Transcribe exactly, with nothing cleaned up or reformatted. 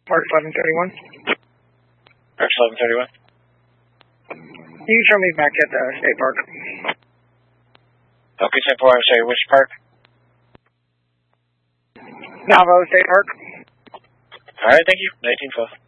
Park eleven thirty-one. Park eleven thirty-one. You show me back at the state park. Okay, ten four, I'm sorry, which park? Navajo State Park. Alright, thank you. nineteen twelve.